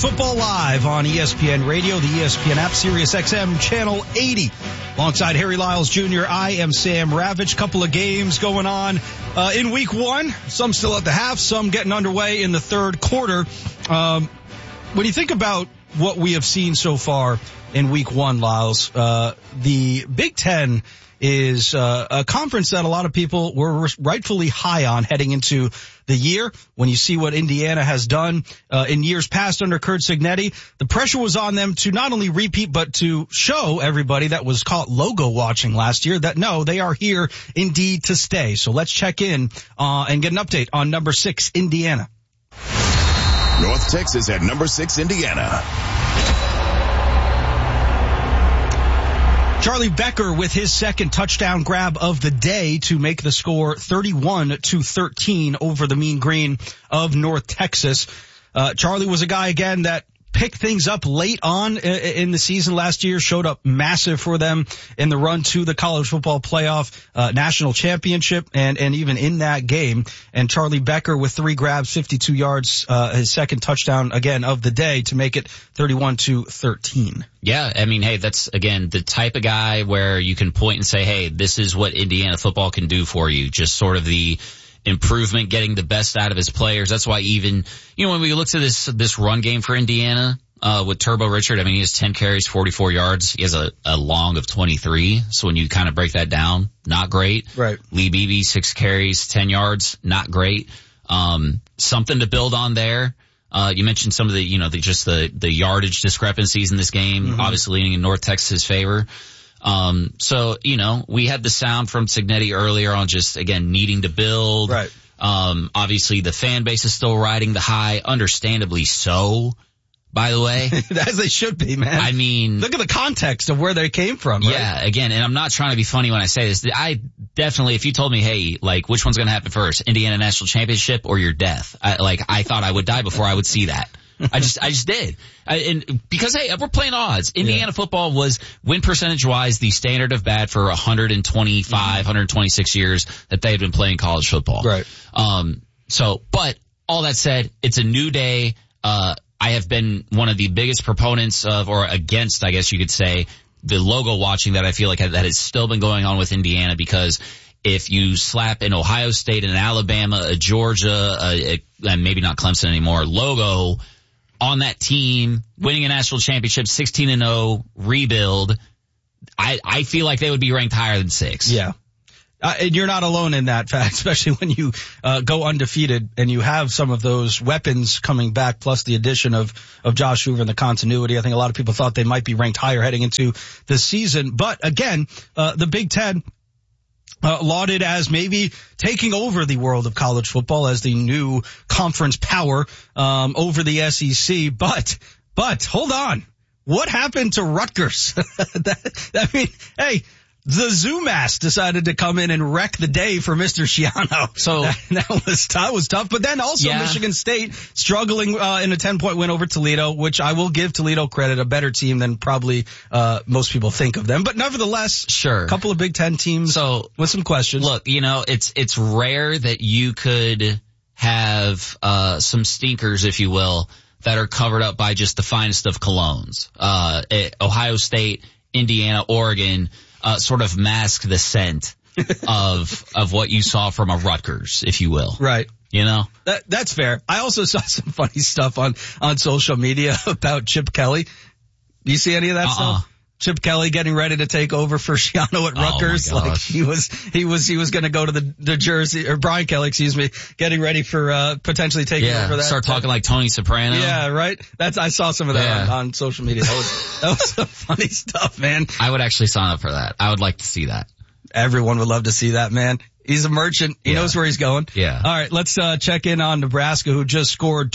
Football Live on ESPN Radio, the ESPN app, Sirius XM, Channel 80. Alongside Harry Lyles Jr., I am Sam Ravitch. Couple of games going on in week one. Some still at the half, some getting underway in the third quarter. When you think about what we have seen so far in week one, Lyles, the Big Ten is a conference that a lot of people were rightfully high on heading into the year. When you see what Indiana has done in years past under Curt Cignetti, the pressure was on them to not only repeat but to show everybody that was caught logo watching last year that no, they are here indeed to stay. So let's check in and get an update on number 6 Indiana. North Texas at number 6 Indiana. Charlie Becker with his second touchdown grab of the day to make the score 31-13 over the Mean Green of North Texas. Charlie was a guy again that picked things up late on in the season last year, showed up massive for them in the run to the college football playoff national championship and even in that game. And Charlie Becker with 3 grabs, 52 yards, his second touchdown again of the day to make it 31-13. Yeah, I mean, hey, that's, again, the type of guy where you can point and say, hey, this is what Indiana football can do for you. Just sort of the improvement, getting the best out of his players. That's why even, when we look to this run game for Indiana, with Turbo Richard, I mean, he has 10 carries, 44 yards. He has a long of 23. So when you kind of break that down, not great. Right. Lee Beebe, 6 carries, 10 yards, not great. Something to build on there. You mentioned some of the, the yardage discrepancies in this game, obviously leaning in North Texas' favor. So, we had the sound from Cignetti earlier on just, again, needing to build. Right. Obviously the fan base is still riding the high, understandably so, by the way. As they should be, man. I mean, look at the context of where they came from, right? Yeah, again, and I'm not trying to be funny when I say this. I definitely, if you told me, hey, which one's going to happen first, Indiana National Championship or your death? I thought I would die before I would see that. I just did. And because, hey, we're playing odds. Indiana football was, win percentage wise, the standard of bad for 125, 126 years that they had been playing college football. Right. But all that said, it's a new day. I have been one of the biggest proponents of, or against, I guess you could say, the logo watching that I feel like that has still been going on with Indiana, because if you slap an Ohio State, an Alabama, a Georgia, and maybe not Clemson anymore, logo on that team, winning a national championship, 16-0, rebuild, I feel like they would be ranked higher than 6. Yeah. And you're not alone in that fact, especially when you go undefeated and you have some of those weapons coming back, plus the addition of Josh Hoover and the continuity. I think a lot of people thought they might be ranked higher heading into the season. But again, the Big Ten lauded as maybe taking over the world of college football as the new conference power over the SEC. But hold on. What happened to Rutgers? Hey, the Zoomass decided to come in and wreck the day for Mr. Schiano. So that was tough. But then also Michigan State struggling in a 10-point win over Toledo, which I will give Toledo credit, a better team than probably most people think of them. But nevertheless, sure, a couple of Big Ten teams with some questions. Look, it's rare that you could have some stinkers, if you will, that are covered up by just the finest of colognes. Ohio State, Indiana, Oregon sort of mask the scent of what you saw from a Rutgers, if you will. Right. That's fair. I also saw some funny stuff on social media about Chip Kelly. Do you see any of that stuff? Chip Kelly getting ready to take over for Schiano at Rutgers. Like he was going to go to the Jersey, or Brian Kelly, getting ready for potentially taking over that. Start talking like Tony Soprano. Yeah, right. I saw some of that on social media. That was some funny stuff, man. I would actually sign up for that. I would like to see that. Everyone would love to see that, man. He's a merchant. He knows where he's going. Yeah. All right, let's check in on Nebraska, who just scored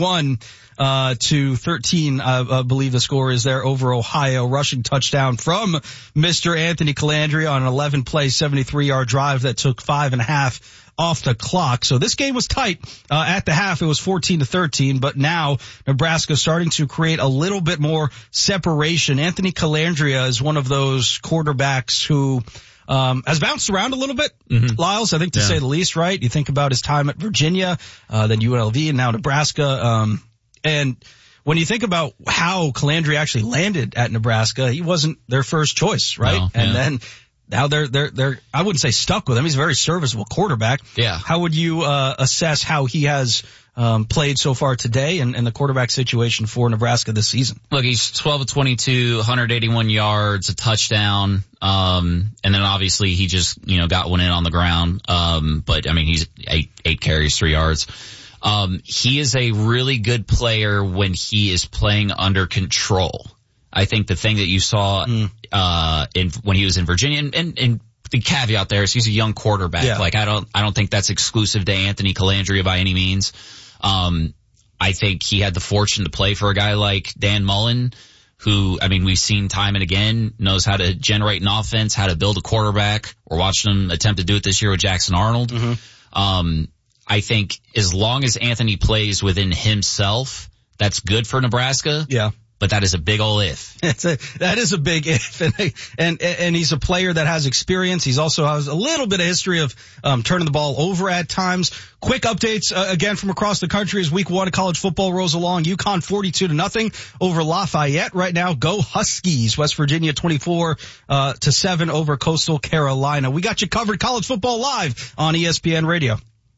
21-13. I believe the score is there over Ohio. Rushing touchdown from Mr. Anthony Calandria on an 11-play, 73-yard drive that took 5.5 off the clock. So this game was tight. At the half, it was 14-13, but now Nebraska starting to create a little bit more separation. Anthony Calandria is one of those quarterbacks who has bounced around a little bit, Lyles, I think, to say the least, right? You think about his time at Virginia, then UNLV, and now Nebraska. And when you think about how Calandri actually landed at Nebraska, he wasn't their first choice, right? No, and then now they're I wouldn't say stuck with him. He's a very serviceable quarterback. Yeah. How would you assess how he has played so far today and the quarterback situation for Nebraska this season? Look, he's 12 of 22, 181 yards, a touchdown. And then obviously he just, got one in on the ground. But I mean, he's eight carries, 3 yards. He is a really good player when he is playing under control. I think the thing that you saw, when he was in Virginia, and the caveat there is he's a young quarterback. Yeah. Like, I don't think that's exclusive to Anthony Calandria by any means. I think he had the fortune to play for a guy like Dan Mullen, who, I mean, we've seen time and again, knows how to generate an offense, how to build a quarterback. We're watching him attempt to do it this year with Jackson Arnold. Mm-hmm. I think as long as Anthony plays within himself, that's good for Nebraska. Yeah. But that is a big ol' if. That is a big if. And he's a player that has experience. He's also has a little bit of history of turning the ball over at times. Quick updates again from across the country as week 1 of college football rolls along. UConn 42-0 over Lafayette right now. Go Huskies. West Virginia 24-7 over Coastal Carolina. We got you covered. College football live on ESPN Radio.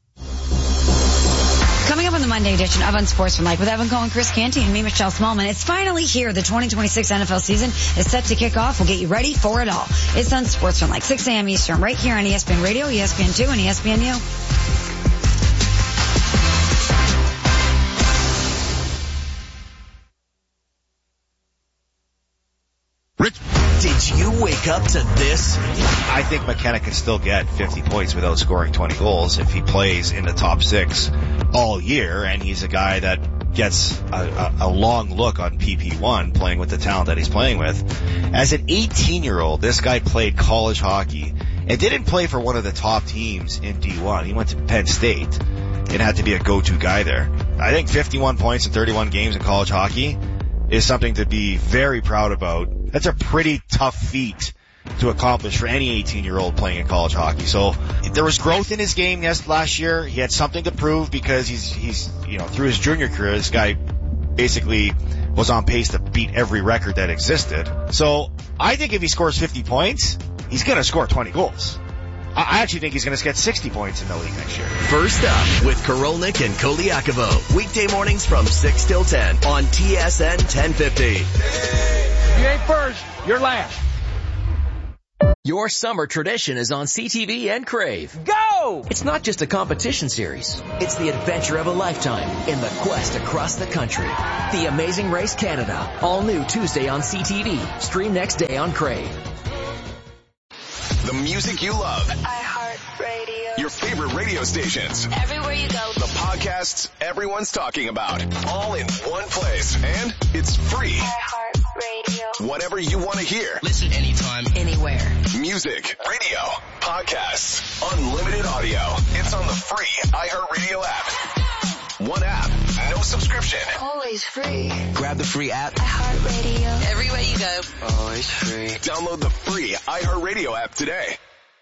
Coming up on the Monday edition of Unsportsmanlike with Evan Cohen, Chris Canty, and me, Michelle Smallman. It's finally here. The 2026 NFL season is set to kick off. We'll get you ready for it all. It's Unsportsmanlike, 6 a.m. Eastern, right here on ESPN Radio, ESPN2, and ESPNU. Rich, did you wake up to this? I think McKenna can still get 50 points without scoring 20 goals if he plays in the top 6 all year, and he's a guy that gets a long look on PP1 playing with the talent that he's playing with. As an 18-year-old, this guy played college hockey and didn't play for one of the top teams in D1. He went to Penn State and had to be a go-to guy there. I think 51 points in 31 games in college hockey is something to be very proud about. That's a pretty tough feat to accomplish for any 18-year-old playing in college hockey. So there was growth in his game last year. He had something to prove because he's through his junior career, this guy basically was on pace to beat every record that existed. So I think if he scores 50 points, he's going to score 20 goals. I actually think he's going to get 60 points in the league next year. First up with Korolnik and Koliakovo. Weekday mornings from 6 till 10 on TSN 1050. You ain't first, you're last. Your summer tradition is on CTV and Crave. Go! It's not just a competition series. It's the adventure of a lifetime in the quest across the country. The Amazing Race Canada. All new Tuesday on CTV. Stream next day on Crave. The music you love. iHeartRadio. Your favorite radio stations. Everywhere you go. The podcasts everyone's talking about. All in one place. And it's free. iHeartRadio. Whatever you want to hear. Listen anytime, anywhere. Music, radio, podcasts, unlimited audio. It's on the free iHeartRadio app. One app, no subscription. Always free. Grab the free app. iHeartRadio. Everywhere you go. Always free. Download the free iHeartRadio app today.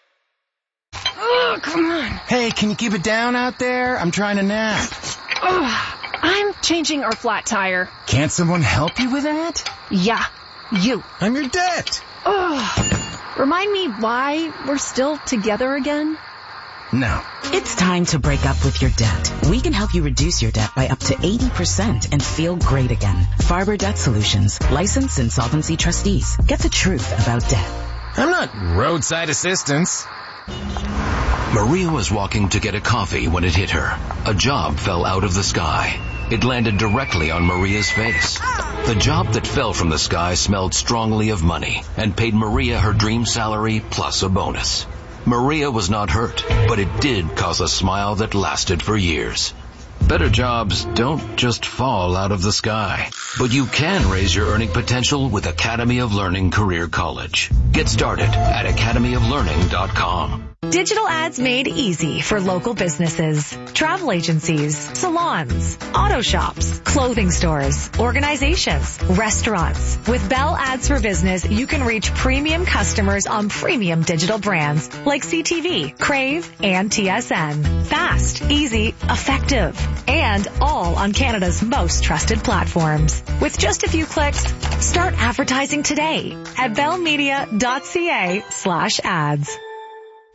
Oh, come on. Hey, can you keep it down out there? I'm trying to nap. Oh, I'm changing our flat tire. Can't someone help you with that? Yeah, you. I'm your debt. Oh, remind me why we're still together again? No. It's time to break up with your debt. We can help you reduce your debt by up to 80% and feel great again. Farber Debt Solutions, licensed insolvency trustees. Get the truth about debt. I'm not roadside assistance. Maria was walking to get a coffee when it hit her. A job fell out of the sky. It landed directly on Maria's face. The job that fell from the sky smelled strongly of money and paid Maria her dream salary plus a bonus. Maria was not hurt, but it did cause a smile that lasted for years. Better jobs don't just fall out of the sky, but you can raise your earning potential with Academy of Learning Career College. Get started at academyoflearning.com. Digital ads made easy for local businesses, travel agencies, salons, auto shops, clothing stores, organizations, restaurants. With Bell Ads for Business, you can reach premium customers on premium digital brands like CTV, Crave, and TSN. Fast, easy, effective. and all on Canada's most trusted platforms. With just a few clicks, start advertising today at bellmedia.ca/ads.